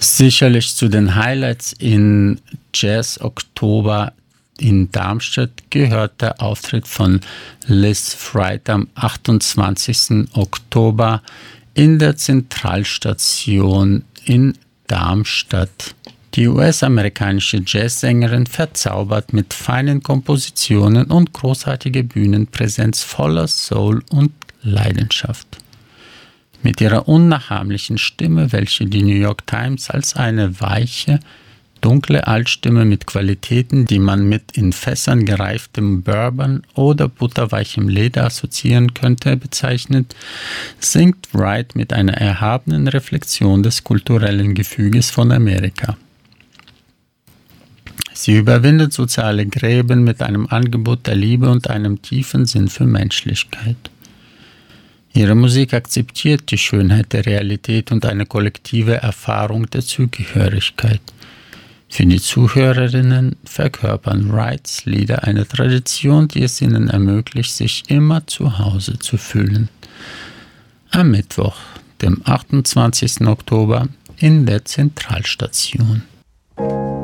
Sicherlich zu den Highlights in Jazz Oktober in Darmstadt gehört der Auftritt von Liz Fried am 28. Oktober in der Zentralstation in Darmstadt. Die US-amerikanische Jazzsängerin verzaubert mit feinen Kompositionen und großartiger Bühnenpräsenz voller Soul und Leidenschaft. Mit ihrer unnachahmlichen Stimme, welche die New York Times als eine weiche, dunkle Altstimme mit Qualitäten, die man mit in Fässern gereiftem Bourbon oder butterweichem Leder assoziieren könnte, bezeichnet, singt Wright mit einer erhabenen Reflexion des kulturellen Gefüges von Amerika. Sie überwindet soziale Gräben mit einem Angebot der Liebe und einem tiefen Sinn für Menschlichkeit. Ihre Musik akzeptiert die Schönheit der Realität und eine kollektive Erfahrung der Zugehörigkeit. Für die Zuhörerinnen verkörpern Wrights Lieder eine Tradition, die es ihnen ermöglicht, sich immer zu Hause zu fühlen. Am Mittwoch, dem 28. Oktober, in der Zentralstation.